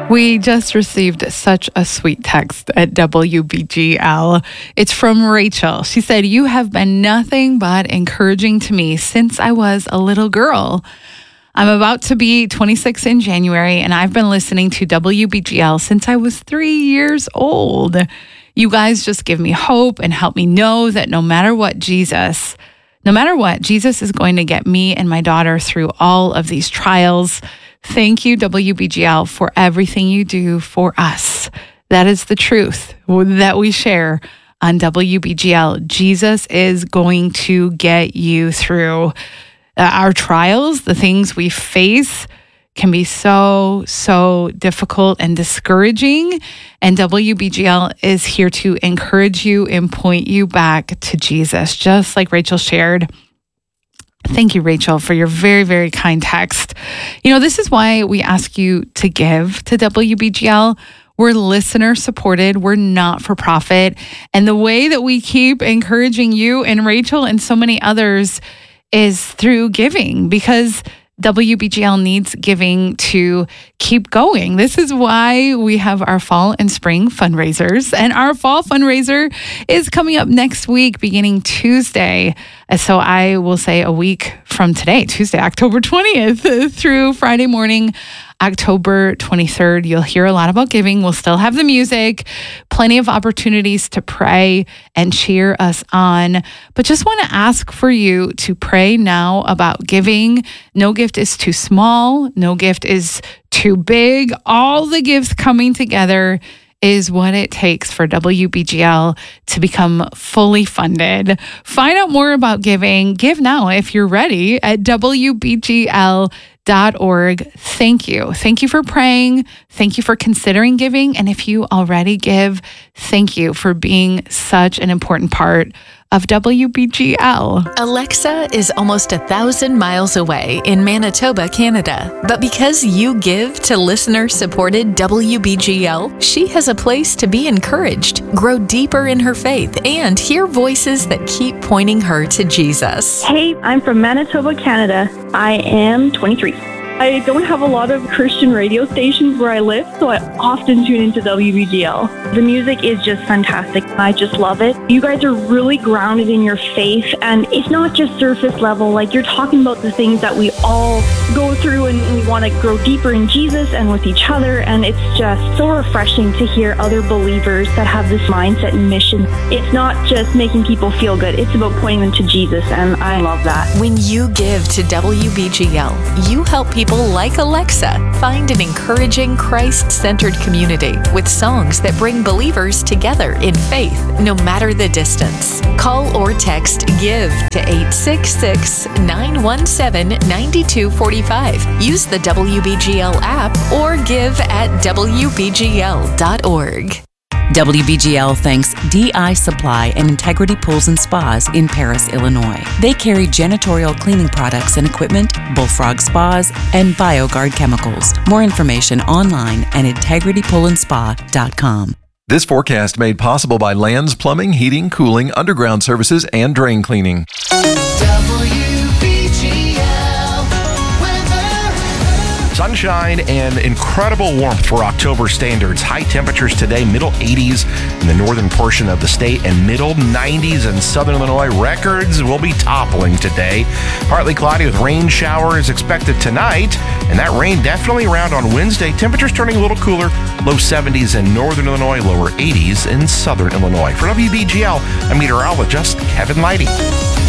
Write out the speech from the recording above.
We just received such a sweet text at WBGL. It's from Rachel. She said, "You have been nothing but encouraging to me since I was a little girl. I'm about to be 26 in January, and I've been listening to WBGL since I was 3 years old. You guys just give me hope and help me know that no matter what, Jesus is going to get me and my daughter through all of these trials. Thank you, WBGL, for everything you do for us." That is the truth that we share on WBGL. Jesus is going to get you through our trials. The things we face can be so difficult and discouraging. And WBGL is here to encourage you and point you back to Jesus, just like Rachel shared. Thank you, Rachel, for your very, very kind text. This is why we ask you to give to WBGL. We're listener supported. We're not for profit. And the way that we keep encouraging you and Rachel and so many others is through giving, because WBGL needs giving to keep going. This is why we have our fall and spring fundraisers. And our fall fundraiser is coming up next week, beginning Tuesday. So I will say a week from today, Tuesday, October 20th through Friday morning, October 23rd. You'll hear a lot about giving. We'll still have the music, plenty of opportunities to pray and cheer us on. But just want to ask for you to pray now about giving. No gift is too small. No gift is too big. All the gifts coming together is what it takes for WBGL to become fully funded. Find out more about giving. Give now if you're ready at WBGL.org. Thank you. Thank you for praying. Thank you for considering giving. And if you already give, thank you for being such an important part of WBGL. Alexa is almost 1,000 miles away in Manitoba, Canada. But because you give to listener-supported WBGL, she has a place to be encouraged, grow deeper in her faith, and hear voices that keep pointing her to Jesus. Hey, I'm from Manitoba, Canada. I am 23. I don't have a lot of Christian radio stations where I live, so I often tune into WBGL. The music is just fantastic. I just love it. You guys are really grounded in your faith, and it's not just surface level. Like, you're talking about the things that we all go through, and we want to grow deeper in Jesus and with each other, and it's just so refreshing to hear other believers that have this mindset and mission. It's not just making people feel good. It's about pointing them to Jesus, and I love that. When you give to WBGL, you help people like Alexa find an encouraging, Christ-centered community with songs that bring believers together in faith, no matter the distance. Call or text GIVE to 866-917-9245. Use the WBGL app or give at WBGL.org. WBGL thanks DI Supply and Integrity Pools and Spas in Paris, Illinois. They carry janitorial cleaning products and equipment, Bullfrog Spas, and BioGuard chemicals. More information online at integritypoolandspa.com. This forecast made possible by Lands Plumbing, Heating, Cooling, Underground Services, and Drain Cleaning. Sunshine and incredible warmth for October standards. High temperatures today, middle 80s in the northern portion of the state and middle 90s in southern Illinois. Records will be toppling today. Partly cloudy with rain showers expected tonight, and that rain definitely around on Wednesday. Temperatures turning a little cooler, low 70s in northern Illinois, lower 80s in southern Illinois. For WBGL, I'm meteorologist Kevin Leidy.